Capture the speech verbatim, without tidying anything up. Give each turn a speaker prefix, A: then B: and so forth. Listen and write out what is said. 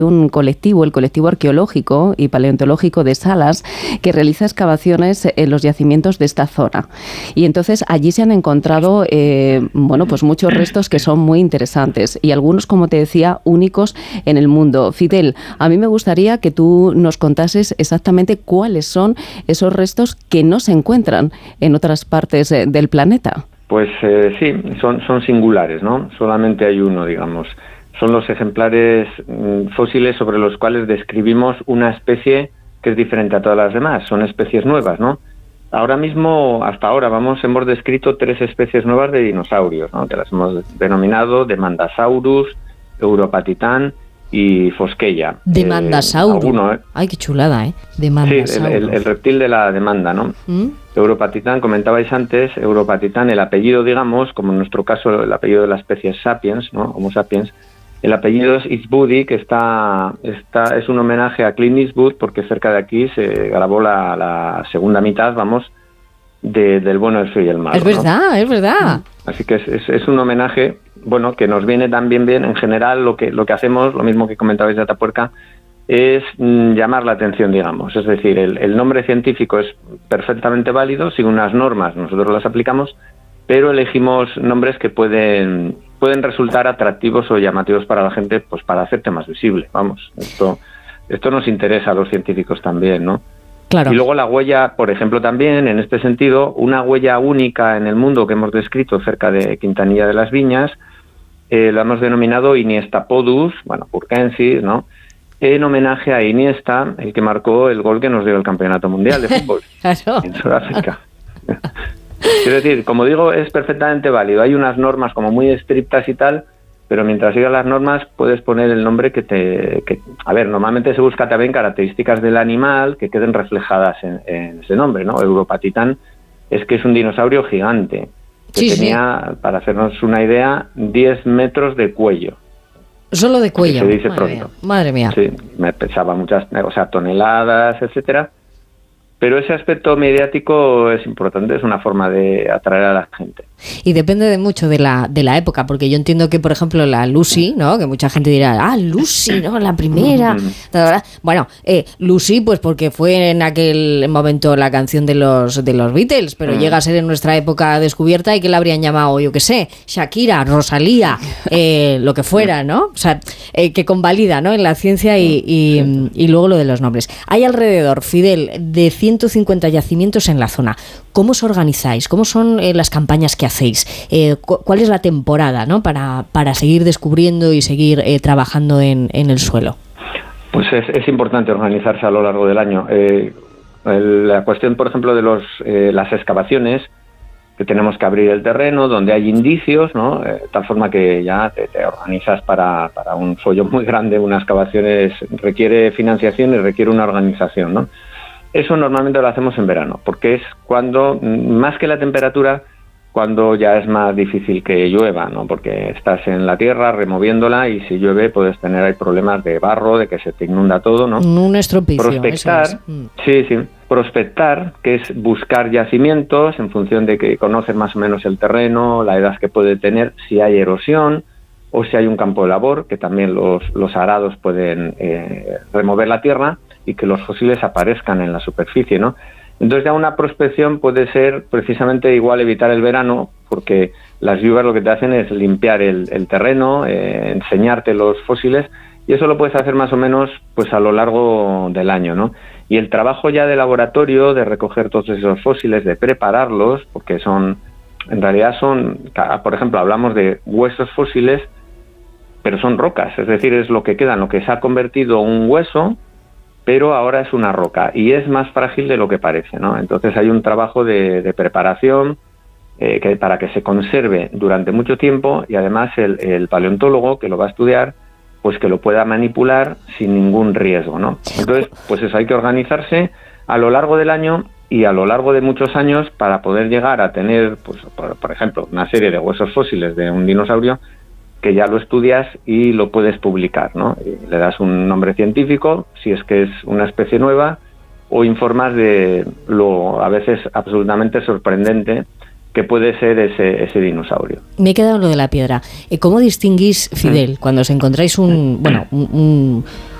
A: un colectivo, el colectivo arqueológico y paleontológico de Salas, que realiza excavaciones en los yacimientos de esta zona. Y entonces allí se han encontrado, eh, bueno, pues muchos restos que son muy interesantes y algunos, como te decía, únicos en el mundo. Fidel, a mí me gustaría que tú nos contases exactamente cuáles son esos restos que no se encuentran en otras partes eh, del planeta.
B: Pues eh, sí, son, son singulares, ¿no? Solamente hay uno, digamos. Son los ejemplares mm, fósiles sobre los cuales describimos una especie que es diferente a todas las demás. Son especies nuevas, ¿no? Ahora mismo, hasta ahora, vamos, hemos descrito tres especies nuevas de dinosaurios, ¿no? Que las hemos denominado Demandasaurus, Europatitán y Fosqueia.
C: Demandasaurus. Eh, alguno, ¿eh? Ay, qué chulada, ¿eh? Demandasaurus.
B: Sí, el, el, el reptil de la demanda, ¿no? ¿Mm? Europatitán, comentabais antes, Europatitán, el apellido, digamos, como en nuestro caso el apellido de la especie Sapiens, ¿no? Homo sapiens. El apellido es Eastwoody, que está, está es un homenaje a Clint Eastwood, porque cerca de aquí se grabó la, la segunda mitad, vamos, de, del bueno, el feo y el malo.
C: Es verdad, ¿no? Es verdad.
B: Así que es, es, es un homenaje, bueno, que nos viene también bien. En general, lo que lo que hacemos, lo mismo que comentabais de Atapuerca, es mm, llamar la atención, digamos. Es decir, el, el nombre científico es perfectamente válido, sigue unas normas, nosotros las aplicamos, pero elegimos nombres que pueden... pueden resultar atractivos o llamativos para la gente, pues para hacerte más visible, vamos. Esto esto nos interesa a los científicos también, ¿no?
C: Claro.
B: Y luego la huella, por ejemplo, también, en este sentido, una huella única en el mundo que hemos descrito cerca de Quintanilla de las Viñas, eh, la hemos denominado Iniestapodus, bueno, purkensis, ¿no? En homenaje a Iniesta, el que marcó el gol que nos dio el Campeonato Mundial de Fútbol
C: Claro.
B: en Sudáfrica. Quiero decir, como digo, es perfectamente válido. Hay unas normas como muy estrictas y tal, pero mientras sigas las normas puedes poner el nombre que te... Que, a ver, normalmente se busca también características del animal que queden reflejadas en, en ese nombre, ¿no? Europatitán es que es un dinosaurio gigante, que
C: sí,
B: tenía, sí. para hacernos una idea, diez metros de cuello.
C: Solo de cuello.
B: Se dice
C: Madre
B: pronto.
C: Mía. Madre mía.
B: Sí, me pesaba muchas, o sea, toneladas, etcétera. Pero ese aspecto mediático es importante, es una forma de atraer a la gente.
C: Y depende de mucho de la de la época, porque yo entiendo que, por ejemplo, la Lucy, ¿no? Que mucha gente dirá, ah, Lucy, ¿no? La primera. Bueno, eh, Lucy, pues porque fue en aquel momento la canción de los de los Beatles, pero mm. llega a ser en nuestra época descubierta y que la habrían llamado, yo qué sé, Shakira, Rosalía, eh, lo que fuera, ¿no? O sea, eh, que convalida, ¿no? En la ciencia y, y, y luego lo de los nombres. Hay alrededor, Fidel, de ciento cincuenta yacimientos en la zona. ¿Cómo os organizáis? ¿Cómo son eh, las campañas que hacéis? Eh, cu- ¿Cuál es la temporada, ¿no? para, para seguir descubriendo y seguir eh, trabajando en, en el suelo?
B: Pues es, es importante organizarse a lo largo del año. Eh, el, la cuestión, por ejemplo, de los eh, las excavaciones, que tenemos que abrir el terreno donde hay indicios, ¿no? Eh, de tal forma que ya te, te organizas para, para un follón muy grande. Una excavación es, requiere financiación y requiere una organización, ¿no? Eso normalmente lo hacemos en verano, porque es cuando, más que la temperatura, cuando ya es más difícil que llueva, ¿no? Porque estás en la tierra removiéndola y si llueve puedes tener ahí problemas de barro, de que se te inunda todo, ¿no?
C: Un estropicio.
B: Prospectar,
C: eso es.
B: sí, sí. Prospectar, que es buscar yacimientos en función de que conoces más o menos el terreno, la edad que puede tener, si hay erosión o si hay un campo de labor, que también los, los arados pueden eh, remover la tierra y que los fósiles aparezcan en la superficie, ¿no? Entonces ya una prospección puede ser precisamente igual evitar el verano, porque las lluvias lo que te hacen es limpiar el, el terreno, eh, enseñarte los fósiles, y eso lo puedes hacer más o menos pues a lo largo del año, ¿no? Y el trabajo ya de laboratorio, de recoger todos esos fósiles, de prepararlos, porque son, en realidad son, por ejemplo, hablamos de huesos fósiles, pero son rocas, es decir, es lo que queda, lo que se ha convertido un hueso, pero ahora es una roca y es más frágil de lo que parece, ¿no? Entonces hay un trabajo de, de preparación eh, que para que se conserve durante mucho tiempo y además el, el paleontólogo que lo va a estudiar, pues que lo pueda manipular sin ningún riesgo, ¿no? Entonces, pues eso, hay que organizarse a lo largo del año y a lo largo de muchos años para poder llegar a tener, pues por, por ejemplo, una serie de huesos fósiles de un dinosaurio que ya lo estudias y lo puedes publicar, ¿no? Y le das un nombre científico, si es que es una especie nueva, o informas de lo a veces absolutamente sorprendente que puede ser ese, ese dinosaurio.
C: Me he quedado en lo de la piedra. ¿Cómo distinguís, Fidel, cuando os encontráis un, bueno, un, un